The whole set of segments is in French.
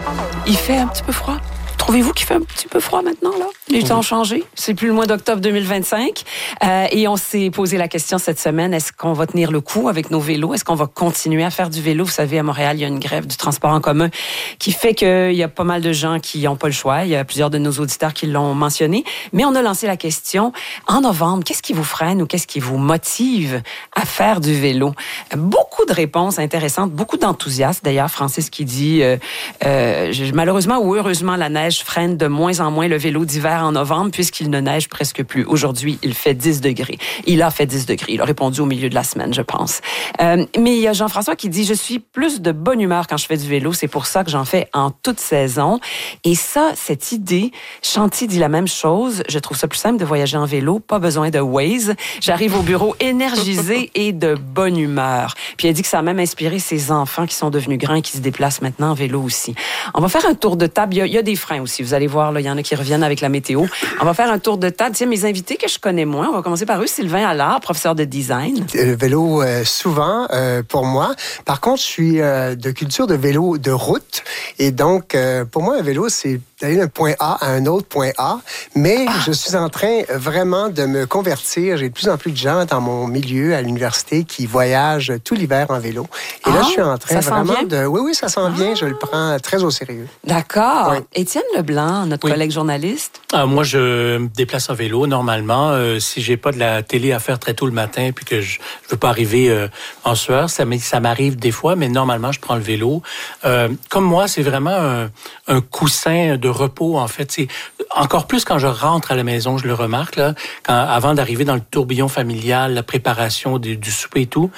Il fait un petit peu froid. Trouvez-vous qu'il fait un petit peu froid maintenant, là? Les temps ont changé. C'est plus le mois d'octobre 2025. Et on s'est posé la question cette semaine, est-ce qu'on va tenir le coup avec nos vélos? Est-ce qu'on va continuer à faire du vélo? Vous savez, à Montréal, il y a une grève du transport en commun qui fait qu'il y a pas mal de gens qui n'ont pas le choix. Il y a plusieurs de nos auditeurs qui l'ont mentionné. Mais on a lancé la question, en novembre, qu'est-ce qui vous freine ou qu'est-ce qui vous motive à faire du vélo? Beaucoup de réponses intéressantes, beaucoup d'enthousiasme. D'ailleurs, Francis qui dit, malheureusement ou heureusement, la neige freine de moins en moins le vélo d'hiver en novembre puisqu'il ne neige presque plus. Aujourd'hui, il fait 10 degrés. Il a fait 10 degrés. Il a répondu au milieu de la semaine, je pense. Mais il y a Jean-François qui dit « Je suis plus de bonne humeur quand je fais du vélo. C'est pour ça que j'en fais en toute saison. » Et ça, cette idée, Chanty dit la même chose. Je trouve ça plus simple de voyager en vélo. Pas besoin de Waze. J'arrive au bureau énergisée et de bonne humeur. Puis elle dit que ça a même inspiré ses enfants qui sont devenus grands et qui se déplacent maintenant en vélo aussi. On va faire un tour de table. Il y a des freins aussi. Vous allez voir, là, il y en a qui reviennent avec la météo. On va faire un tour de table. Tiens, mes invités que je connais moins, on va commencer par eux. Sylvain Allard, professeur de design. Le vélo, souvent, pour moi. Par contre, je suis de culture de vélo de route. Et donc, pour moi, un vélo, c'est d'aller d'un point A à un autre point A. Mais je suis en train vraiment de me convertir. J'ai de plus en plus de gens dans mon milieu à l'université qui voyagent tout l'hiver en vélo. Et là, je suis en train vraiment de... Oui, ça s'en vient. Je le prends très au sérieux. D'accord. Oui. Étienne Leblanc, notre collègue journaliste. Moi, je me déplace en vélo normalement. Si j'ai pas de la télé à faire très tôt le matin puis que je veux pas arriver en sueur, ça m'arrive des fois, mais normalement, je prends le vélo. Comme moi, c'est vraiment un coussin de repos, en fait. C'est encore plus quand je rentre à la maison, je le remarque, là, avant d'arriver dans le tourbillon familial, la préparation du souper et tout,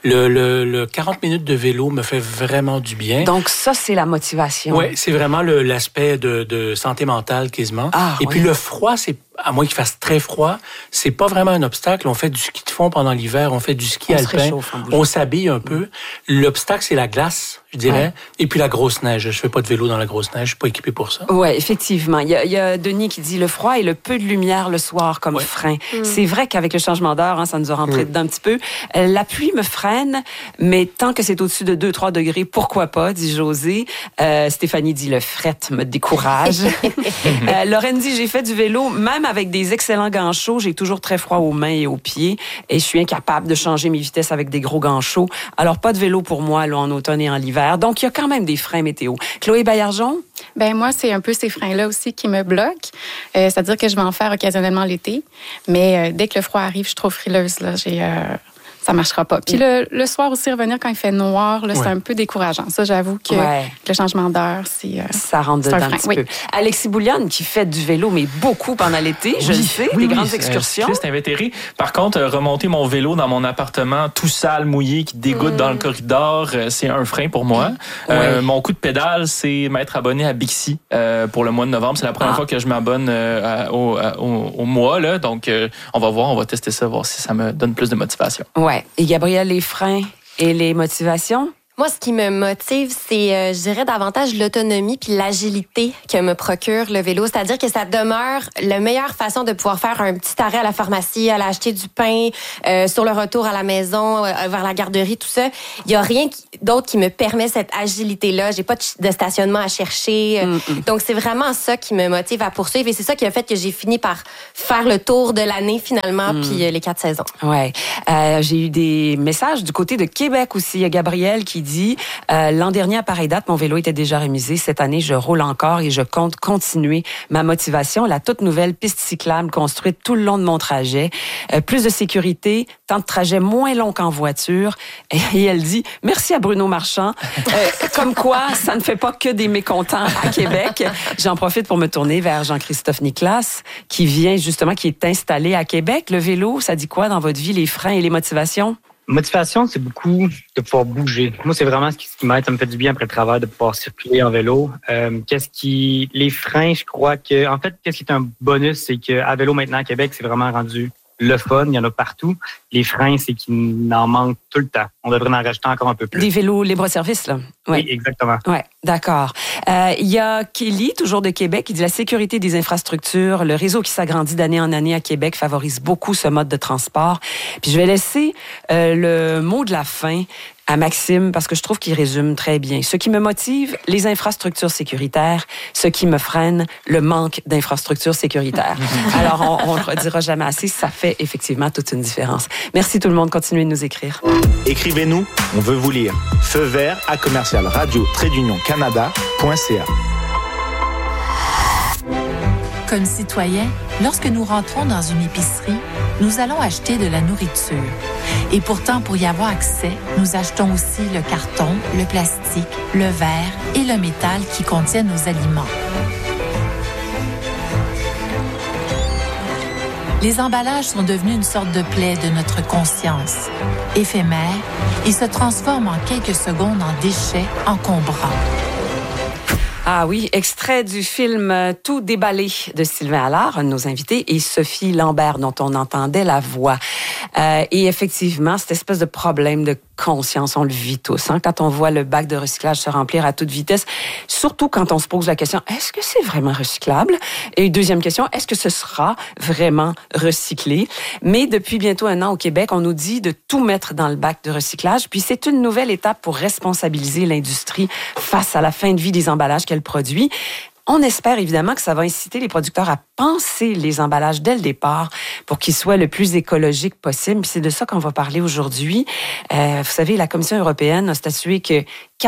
le 40 minutes de vélo me fait vraiment du bien. Donc ça, c'est la motivation. Oui, c'est vraiment l'aspect de santé mentale quasiment. Et puis le froid, c'est à moins qu'il fasse très froid, c'est pas vraiment un obstacle. On fait du ski de fond pendant l'hiver, on fait du ski alpin, on s'habille un peu. L'obstacle, c'est la glace, je dirais, et puis la grosse neige. Je fais pas de vélo dans la grosse neige, je suis pas équipé pour ça. Oui, effectivement. Il y a Denis qui dit le froid et le peu de lumière le soir comme frein. C'est vrai qu'avec le changement d'heure, ça nous a rentré dedans un petit peu. La pluie me freine, mais tant que c'est au-dessus de 2-3 degrés, pourquoi pas, dit José. Stéphanie dit le fret me décourage. Lorraine dit j'ai fait du vélo, même avec des excellents gants chauds, j'ai toujours très froid aux mains et aux pieds et je suis incapable de changer mes vitesses avec des gros gants chauds. Alors, pas de vélo pour moi là, en automne et en hiver. Donc, il y a quand même des freins météo. Chloé Baillargeon? Ben moi, c'est un peu ces freins-là aussi qui me bloquent. C'est-à-dire que je vais en faire occasionnellement l'été. Mais dès que le froid arrive, je suis trop frileuse. Là. Ça marchera pas. Puis le soir aussi, revenir quand il fait noir, là, c'est un peu décourageant. Ça, j'avoue que le changement d'heure, ça rentre dedans un petit peu. Alexis Bouliane, qui fait du vélo, mais beaucoup pendant l'été, je le sais, des grandes excursions. C'est invétéré. Par contre, remonter mon vélo dans mon appartement tout sale, mouillé, qui dégoûte dans le corridor, c'est un frein pour moi. Mon coup de pédale, c'est m'être abonné à Bixi pour le mois de novembre. C'est la première fois que je m'abonne au mois. Là. Donc, on va voir, on va tester ça, voir si ça me donne plus de motivation. Ouais. Et Gabrielle, les freins et les motivations? Moi, ce qui me motive, c'est, je dirais, davantage l'autonomie puis l'agilité que me procure le vélo. C'est-à-dire que ça demeure la meilleure façon de pouvoir faire un petit arrêt à la pharmacie, aller acheter du pain, sur le retour à la maison, vers la garderie, tout ça. Il y a rien d'autre qui me permet cette agilité-là. J'ai pas de stationnement à chercher. Donc, c'est vraiment ça qui me motive à poursuivre. Et c'est ça qui a fait que j'ai fini par faire le tour de l'année, finalement, puis les 4 saisons. Ouais. J'ai eu des messages du côté de Québec aussi. Il y a Gabrielle qui dit l'an dernier à pareille date, mon vélo était déjà remisé. Cette année, je roule encore et je compte continuer ma motivation. La toute nouvelle piste cyclable construite tout le long de mon trajet. Plus de sécurité, temps de trajet moins long qu'en voiture. Et elle dit merci à Bruno Marchand. Comme quoi, ça ne fait pas que des mécontents à Québec. J'en profite pour me tourner vers Jean-Christophe Nicolas, qui est installé à Québec. Le vélo, ça dit quoi dans votre vie, les freins et les motivations? Motivation, c'est beaucoup de pouvoir bouger. Moi, c'est vraiment ce qui m'aide. Ça me fait du bien après le travail de pouvoir circuler en vélo. Les freins, je crois que, en fait, qu'est-ce qui est un bonus, c'est qu'à vélo maintenant à Québec, c'est vraiment rendu le fun. Il y en a partout. Les freins, c'est qu'il en manque tout le temps. On devrait en rajouter encore un peu plus. Des vélos libre-service, là. Oui, exactement. Oui, d'accord. Il y a Kelly, toujours de Québec, qui dit la sécurité des infrastructures, le réseau qui s'agrandit d'année en année à Québec favorise beaucoup ce mode de transport. Puis je vais laisser le mot de la fin à Maxime parce que je trouve qu'il résume très bien. Ce qui me motive, les infrastructures sécuritaires. Ce qui me freine, le manque d'infrastructures sécuritaires. Alors, on ne le redira jamais assez. Ça fait effectivement toute une différence. Merci tout le monde. Continuez de nous écrire. Écrivez-nous, on veut vous lire. Feu vert à commercial radio-canada.ca. Comme citoyens, lorsque nous rentrons dans une épicerie, nous allons acheter de la nourriture. Et pourtant, pour y avoir accès, nous achetons aussi le carton, le plastique, le verre et le métal qui contiennent nos aliments. Les emballages sont devenus une sorte de plaie de notre conscience. Éphémères, ils se transforment en quelques secondes en déchets encombrants. Ah oui, extrait du film Tout déballé de Sylvain Allard, un de nos invités, et Sophie Lambert, dont on entendait la voix. Et effectivement, cette espèce de problème de conscience, on le vit tous. Hein, quand on voit le bac de recyclage se remplir à toute vitesse, surtout quand on se pose la question, est-ce que c'est vraiment recyclable? Et deuxième question, est-ce que ce sera vraiment recyclé? Mais depuis bientôt 1 an au Québec, on nous dit de tout mettre dans le bac de recyclage, puis c'est une nouvelle étape pour responsabiliser l'industrie face à la fin de vie des emballages qu'elle produit. On espère évidemment que ça va inciter les producteurs à penser les emballages dès le départ pour qu'ils soient le plus écologiques possible. Puis c'est de ça qu'on va parler aujourd'hui. Vous savez, la Commission européenne a statué que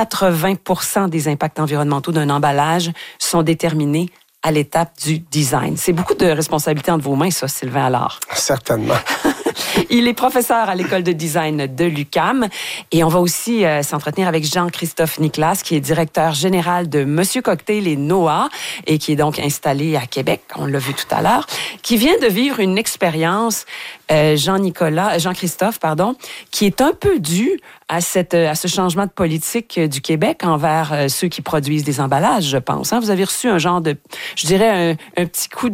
80% des impacts environnementaux d'un emballage sont déterminés à l'étape du design. C'est beaucoup de responsabilités entre vos mains, ça, Sylvain Allard. Certainement. Il est professeur à l'école de design de l'UQAM et on va aussi s'entretenir avec Jean-Christophe Nicolas, qui est directeur général de Monsieur Cocktail et Noah et qui est donc installé à Québec, on l'a vu tout à l'heure, qui vient de vivre une expérience, Jean-Christophe, qui est un peu due à ce changement de politique du Québec envers ceux qui produisent des emballages, je pense. Hein? Vous avez reçu un genre de, je dirais, un petit coup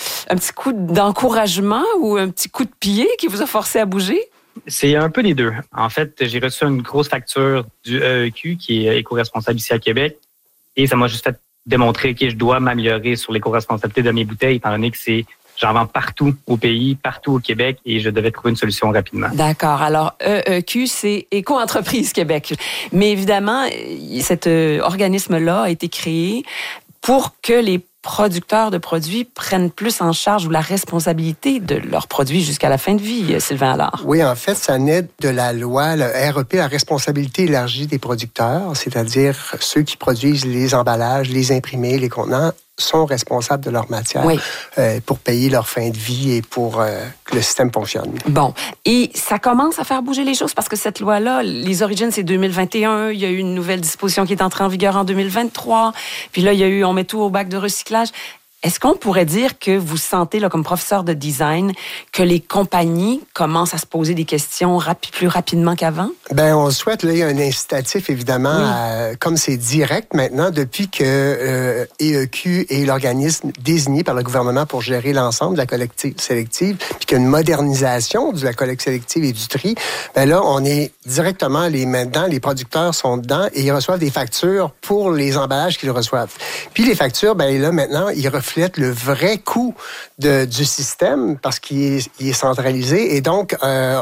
d'encouragement ou un petit coup de pied qui vous a forcé à bouger? C'est un peu les deux. En fait, j'ai reçu une grosse facture du EEQ, qui est éco-responsable ici à Québec, et ça m'a juste fait démontrer que je dois m'améliorer sur l'éco-responsabilité de mes bouteilles, étant donné que j'en vends partout au pays, partout au Québec, et je devais trouver une solution rapidement. D'accord. Alors, EEQ, c'est Éco-entreprise Québec. Mais évidemment, cet organisme-là a été créé pour que les producteurs de produits prennent plus en charge ou la responsabilité de leurs produits jusqu'à la fin de vie, Sylvain Allard. Oui, en fait, ça naît de la loi, le REP, la responsabilité élargie des producteurs, c'est-à-dire ceux qui produisent les emballages, les imprimés, les contenants, sont responsables de leur matière pour payer leur fin de vie et pour que le système fonctionne. Bon. Et ça commence à faire bouger les choses parce que cette loi-là, les origines, c'est 2021. Il y a eu une nouvelle disposition qui est entrée en vigueur en 2023. Puis là, il y a eu, on met tout au bac de recyclage. Est-ce qu'on pourrait dire que vous sentez, là, comme professeur de design, que les compagnies commencent à se poser des questions plus rapidement qu'avant? Ben, on souhaite, là, il y a un incitatif, évidemment, comme c'est direct maintenant, depuis que EEQ est l'organisme désigné par le gouvernement pour gérer l'ensemble de la collecte sélective, puis qu'il y a une modernisation de la collecte sélective et du tri, ben là, on est directement les mains dedans, les producteurs sont dedans et ils reçoivent des factures pour les emballages qu'ils reçoivent. Puis les factures, ben là, maintenant, ils reflètent le vrai coût du système parce qu'il est centralisé et donc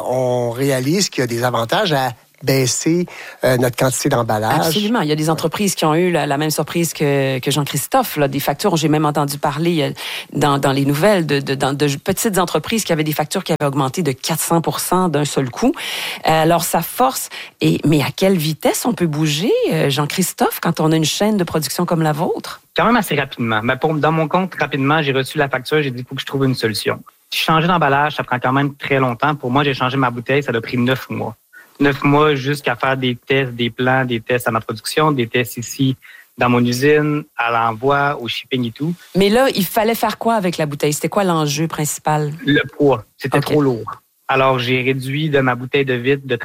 on réalise qu'il y a des avantages à baisser notre quantité d'emballage. Absolument. Il y a des entreprises qui ont eu la même surprise que Jean-Christophe. Là, des factures, j'ai même entendu parler dans les nouvelles de petites entreprises qui avaient des factures qui avaient augmenté de 400% d'un seul coup. Alors, ça force. Mais à quelle vitesse on peut bouger, Jean-Christophe, quand on a une chaîne de production comme la vôtre? Quand même assez rapidement. Mais dans mon compte, rapidement, j'ai reçu la facture, j'ai dit qu'il faut que je trouve une solution. Changer d'emballage, ça prend quand même très longtemps. Pour moi, j'ai changé ma bouteille, ça a pris 9 mois. 9 mois jusqu'à faire des tests, des plans, des tests à ma production, des tests ici dans mon usine, à l'envoi, au shipping et tout. Mais là, il fallait faire quoi avec la bouteille? C'était quoi l'enjeu principal? Le poids. C'était trop lourd. Alors, j'ai réduit de ma bouteille de vitre de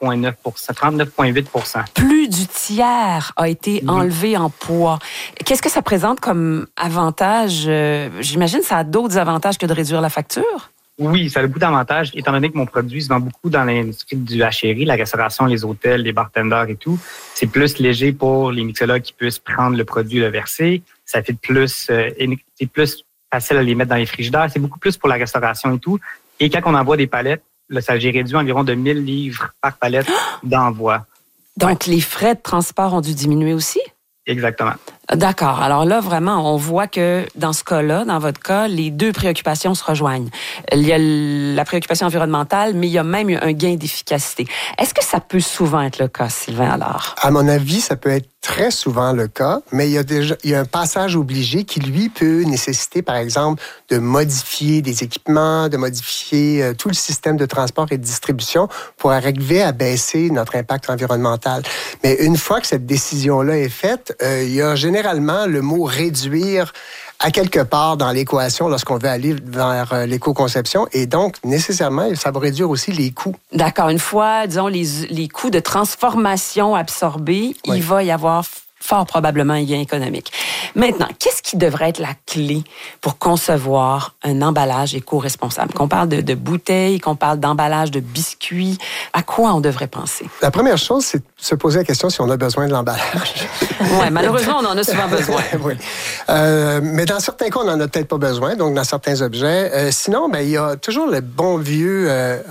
39,8%. Plus du tiers a été enlevé en poids. Qu'est-ce que ça présente comme avantage? J'imagine que ça a d'autres avantages que de réduire la facture? Oui, ça a beaucoup d'avantages, étant donné que mon produit se vend beaucoup dans l'industrie du hacheri, la restauration, les hôtels, les bartenders et tout. C'est plus léger pour les mixologues qui puissent prendre le produit et le verser. Ça fait c'est plus facile à les mettre dans les frigidaires. C'est beaucoup plus pour la restauration et tout. Et quand on envoie des palettes, là, j'ai réduit environ de 1000 livres par palette d'envoi. Donc, les frais de transport ont dû diminuer aussi? Exactement. D'accord. Alors là, vraiment, on voit que dans ce cas-là, dans votre cas, les deux préoccupations se rejoignent. Il y a la préoccupation environnementale, mais il y a même un gain d'efficacité. Est-ce que ça peut souvent être le cas, Sylvain Allard? À mon avis, ça peut être très souvent le cas, mais il y a un passage obligé qui, lui, peut nécessiter, par exemple, de modifier des équipements, de modifier tout le système de transport et de distribution pour arriver à baisser notre impact environnemental. Mais une fois que cette décision-là est faite, il y a généralement le mot « réduire » à quelque part dans l'équation lorsqu'on veut aller vers l'éco-conception. Et donc, nécessairement, ça va réduire aussi les coûts. D'accord. Une fois, disons, les coûts de transformation absorbés, oui, il va y avoir fort probablement un gain économique. Maintenant, qu'est-ce qui devrait être la clé pour concevoir un emballage éco-responsable? Qu'on parle de bouteilles, qu'on parle d'emballage de biscuits, à quoi on devrait penser? La première chose, c'est de se poser la question si on a besoin de l'emballage. Oui, malheureusement, on en a souvent besoin. Oui. Mais dans certains cas, on n'en a peut-être pas besoin, donc dans certains objets. Sinon, il y a toujours le bon vieux...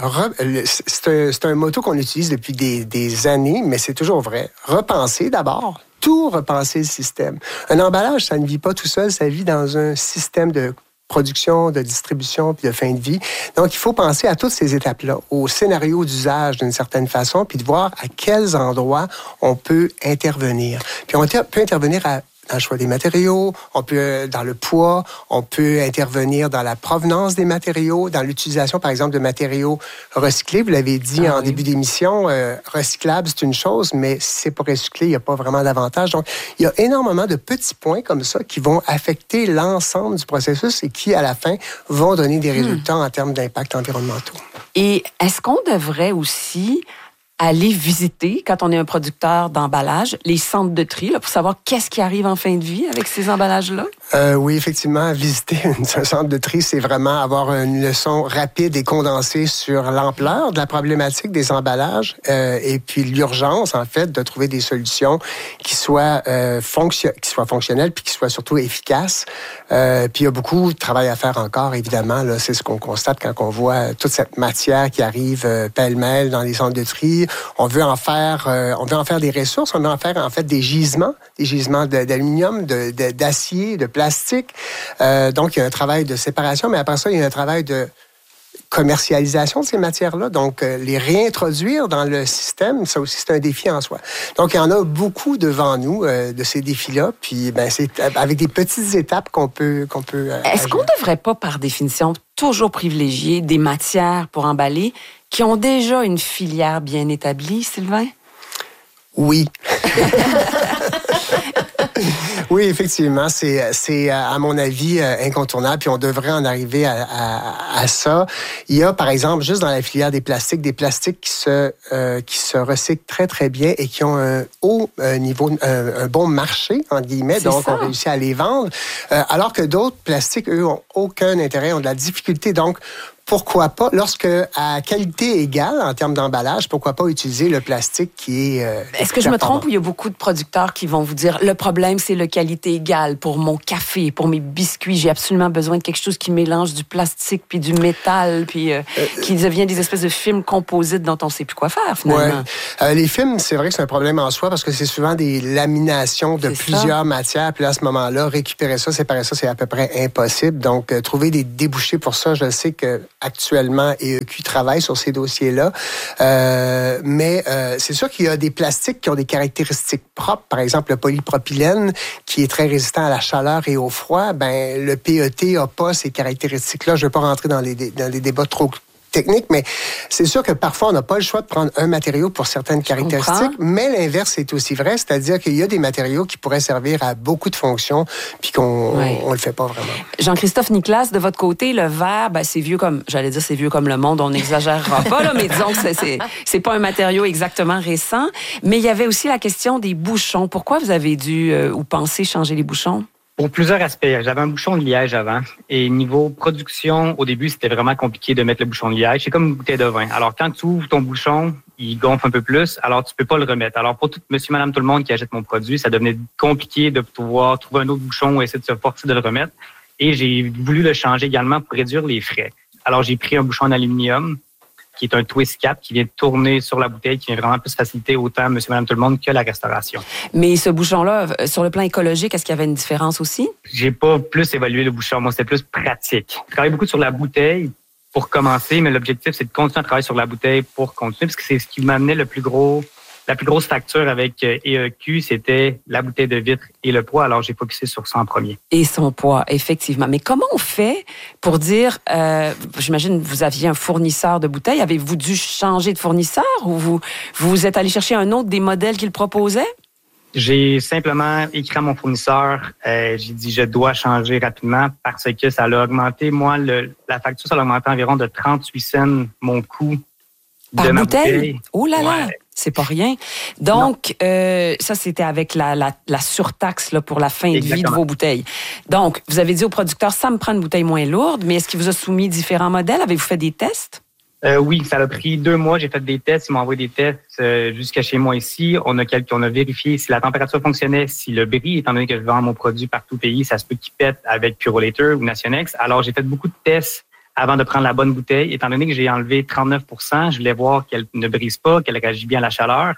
c'est un motto qu'on utilise depuis des années, mais c'est toujours vrai. Repenser d'abord. Tout repenser le système. Un emballage, ça ne vit pas tout seul, ça vit dans un système de production, de distribution, puis de fin de vie. Donc, il faut penser à toutes ces étapes-là, au scénario d'usage d'une certaine façon, puis de voir à quels endroits on peut intervenir. Puis on peut intervenir dans le choix des matériaux, on peut dans le poids, on peut intervenir dans la provenance des matériaux, dans l'utilisation, par exemple, de matériaux recyclés. Vous l'avez dit en début d'émission, recyclable, c'est une chose, mais si c'est pas recyclé, il n'y a pas vraiment d'avantage. Donc, il y a énormément de petits points comme ça qui vont affecter l'ensemble du processus et qui, à la fin, vont donner des résultats en termes d'impact environnementaux. Et est-ce qu'on devrait aussi aller visiter, quand on est un producteur d'emballage, les centres de tri, là, pour savoir qu'est-ce qui arrive en fin de vie avec ces emballages-là? Oui, effectivement, visiter un centre de tri, c'est vraiment avoir une leçon rapide et condensée sur l'ampleur de la problématique des emballages et puis l'urgence, en fait, de trouver des solutions qui soient fonctionnelles puis qui soient surtout efficaces. Puis il y a beaucoup de travail à faire encore, évidemment. Là, c'est ce qu'on constate quand on voit toute cette matière qui arrive pêle-mêle dans les centres de tri. On veut en faire des ressources, on veut en faire en fait des gisements d'aluminium, d'acier, de plastique. Donc, il y a un travail de séparation, mais après ça, il y a un travail de commercialisation de ces matières-là. Donc, les réintroduire dans le système, ça aussi, c'est un défi en soi. Donc, il y en a beaucoup devant nous de ces défis-là. Puis, c'est avec des petites étapes qu'on peut Est-ce qu'on ne devrait pas, par définition, toujours privilégier des matières pour emballer qui ont déjà une filière bien établie, Sylvain? Oui. Oui, effectivement, c'est à mon avis incontournable, puis on devrait en arriver à ça. Il y a, par exemple, juste dans la filière des plastiques qui se recyclent très, très bien et qui ont un haut niveau, un bon marché, entre guillemets, donc on réussit à les vendre, alors que d'autres plastiques, eux, ont aucun intérêt, ont de la difficulté, donc pourquoi pas, lorsque à qualité égale en termes d'emballage, pourquoi pas utiliser le plastique qui est... Est-ce que je me trompe ou il y a beaucoup de producteurs qui vont vous dire le problème, c'est le qualité égale pour mon café, pour mes biscuits, j'ai absolument besoin de quelque chose qui mélange du plastique puis du métal puis qui devient des espèces de films composites dont on ne sait plus quoi faire finalement. Ouais. Les films, c'est vrai que c'est un problème en soi parce que c'est souvent des laminations de plusieurs matières, puis là, à ce moment-là, récupérer ça, séparer ça, c'est à peu près impossible. Donc, trouver des débouchés pour ça, je sais que actuellement, EEQ travaille sur ces dossiers-là. Mais c'est sûr qu'il y a des plastiques qui ont des caractéristiques propres. Par exemple, le polypropylène, qui est très résistant à la chaleur et au froid. Le PET n'a pas ces caractéristiques-là. Je ne vais pas rentrer dans les débats trop technique, mais c'est sûr que parfois, on n'a pas le choix de prendre un matériau pour certaines caractéristiques, mais l'inverse est aussi vrai, c'est-à-dire qu'il y a des matériaux qui pourraient servir à beaucoup de fonctions, puis qu'on le fait pas vraiment. Jean-Christophe Nicolas, de votre côté, le verre, c'est vieux comme, j'allais dire c'est vieux comme le monde, on n'exagérera pas, là, mais disons que c'est pas un matériau exactement récent, mais il y avait aussi la question des bouchons. Pourquoi vous avez dû ou pensé changer les bouchons? Pour plusieurs aspects. J'avais un bouchon de liège avant. Et niveau production, au début, c'était vraiment compliqué de mettre le bouchon de liège. C'est comme une bouteille de vin. Alors, quand tu ouvres ton bouchon, il gonfle un peu plus. Alors, tu peux pas le remettre. Alors, pour tout monsieur, madame, tout le monde qui achète mon produit, ça devenait compliqué de pouvoir trouver un autre bouchon ou essayer de se forcer de le remettre. Et j'ai voulu le changer également pour réduire les frais. Alors, j'ai pris un bouchon en aluminium qui est un twist cap qui vient tourner sur la bouteille, qui vient vraiment plus faciliter autant monsieur, madame, tout le monde que la restauration. Mais ce bouchon-là, sur le plan écologique, est-ce qu'il y avait une différence aussi? J'ai pas plus évalué le bouchon. Moi, c'était plus pratique. Je travaille beaucoup sur la bouteille pour commencer, mais l'objectif, c'est de continuer à travailler sur la bouteille pour continuer, parce que c'est ce qui m'amenait la plus grosse facture avec EEQ, c'était la bouteille de vitre et le poids. Alors, j'ai focusé sur ça en premier. Et son poids, effectivement. Mais comment on fait pour dire, j'imagine vous aviez un fournisseur de bouteilles, avez-vous dû changer de fournisseur ou vous êtes allé chercher un autre des modèles qu'il proposait? J'ai simplement écrit à mon fournisseur, j'ai dit je dois changer rapidement parce que ça a augmenté, moi, la facture, ça a augmenté environ de 38 cents mon coût par de ma bouteille. Oh là là! Ouais. C'est pas rien. Donc, ça, c'était avec la surtaxe là, pour la fin de vie de vos bouteilles. Donc, vous avez dit au producteur, ça me prend une bouteille moins lourde, mais est-ce qu'il vous a soumis différents modèles? Avez-vous fait des tests? Oui, ça a pris 2 mois. J'ai fait des tests. Ils m'ont envoyé des tests jusqu'à chez moi ici. On a vérifié si la température fonctionnait, si le bris, étant donné que je vends mon produit partout au pays, ça se peut qu'il pète avec Purolator ou Nationex. Alors, j'ai fait beaucoup de tests avant de prendre la bonne bouteille. Étant donné que j'ai enlevé 39 %, je voulais voir qu'elle ne brise pas, qu'elle réagit bien à la chaleur.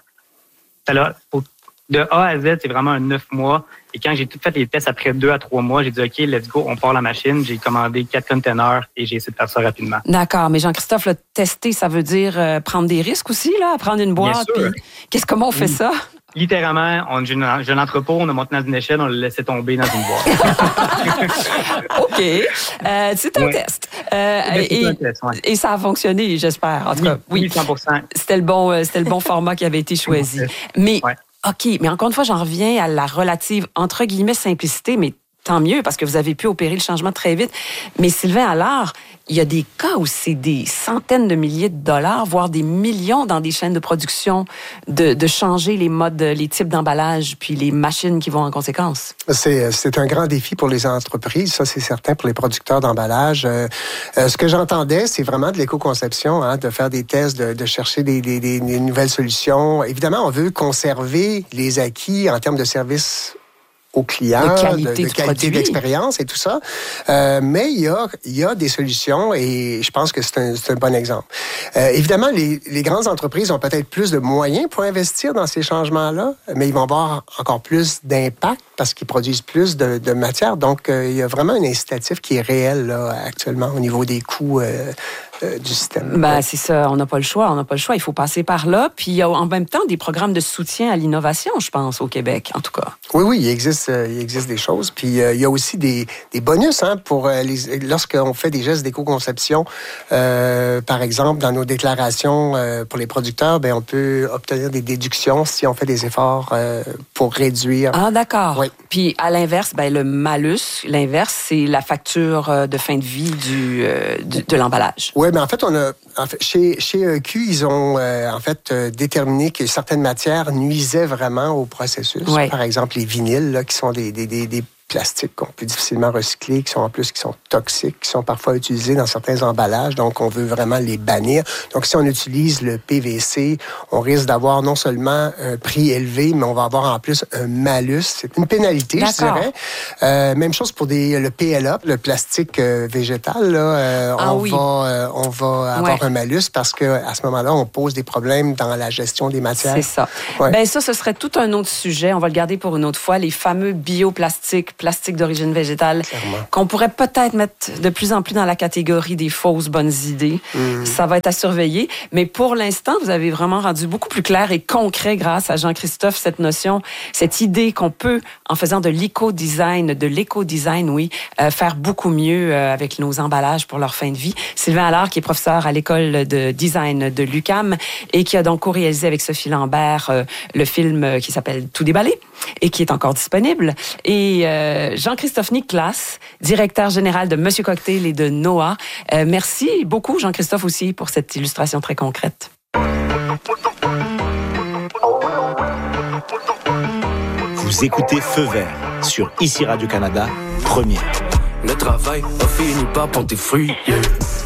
De A à Z, c'est vraiment un 9 mois. Et quand j'ai tout fait les tests après 2 à 3 mois, j'ai dit, OK, let's go, on part la machine. J'ai commandé 4 containers et j'ai essayé de faire ça rapidement. D'accord. Mais Jean-Christophe, là, tester, ça veut dire prendre des risques aussi, là, prendre une boîte. Comment on fait ça? Littéralement, j'ai un entrepôt, on a monté dans une échelle, on l'a laissé tomber dans une boîte. OK. C'est un test. Et ça a fonctionné, j'espère. En tout cas, oui. 100%. C'était le bon format qui avait été choisi. Mais, OK, mais encore une fois, j'en reviens à la relative, entre guillemets, simplicité, mais tant mieux, parce que vous avez pu opérer le changement très vite. Mais Sylvain Allard, il y a des cas où c'est des centaines de milliers de dollars, voire des millions dans des chaînes de production, de changer les modes, les types d'emballage, puis les machines qui vont en conséquence. C'est un grand défi pour les entreprises, ça c'est certain, pour les producteurs d'emballage. Ce que j'entendais, c'est vraiment de l'éco-conception, hein, de faire des tests, de chercher des nouvelles solutions. Évidemment, on veut conserver les acquis en termes de services aux clients, de qualité d'expérience et tout ça. Mais il y a des solutions et je pense que c'est un bon exemple. Évidemment, les grandes entreprises ont peut-être plus de moyens pour investir dans ces changements-là, mais ils vont avoir encore plus d'impact parce qu'ils produisent plus de matière. Donc, il y a vraiment un incitatif qui est réel là, actuellement au niveau des coûts du système. C'est ça, on n'a pas le choix. Il faut passer par là. Puis il y a en même temps des programmes de soutien à l'innovation, je pense, au Québec, en tout cas. Oui, il existe des choses. Puis il y a aussi des bonus hein, pour lorsqu'on fait des gestes d'éco-conception. Par exemple, dans nos déclarations pour les producteurs, on peut obtenir des déductions si on fait des efforts pour réduire. Ah, d'accord. Oui. Puis à l'inverse, le malus, c'est la facture de fin de vie de l'emballage. Oui, mais en fait, chez EQ, ils ont déterminé que certaines matières nuisaient vraiment au processus. Oui. Par exemple, les vinyles, là, qui sont des plastiques qu'on peut difficilement recycler, qui sont toxiques, qui sont parfois utilisés dans certains emballages. Donc, on veut vraiment les bannir. Donc, si on utilise le PVC, on risque d'avoir non seulement un prix élevé, mais on va avoir en plus un malus. C'est une pénalité, je dirais. Même chose pour le PLA, le plastique végétal. Là, on va avoir un malus parce qu'à ce moment-là, on pose des problèmes dans la gestion des matières. C'est ça. Ouais. Ça, ce serait tout un autre sujet. On va le garder pour une autre fois. Les fameux bioplastiques, plastique d'origine végétale, qu'on pourrait peut-être mettre de plus en plus dans la catégorie des fausses bonnes idées. Ça va être à surveiller. Mais pour l'instant, vous avez vraiment rendu beaucoup plus clair et concret grâce à Jean-Christophe cette notion, cette idée qu'on peut, en faisant de l'éco-design, faire beaucoup mieux avec nos emballages pour leur fin de vie. Sylvain Allard, qui est professeur à l'école de design de l'UQAM et qui a donc co-réalisé avec Sophie Lambert le film qui s'appelle Tout déballer et qui est encore disponible. Et Jean-Christophe Niklas, directeur général de Monsieur Cocktail et de Noah. Merci beaucoup, Jean-Christophe, aussi, pour cette illustration très concrète. Vous écoutez Feu vert sur ICI Radio-Canada, première. Le travail a fini par porter fruit.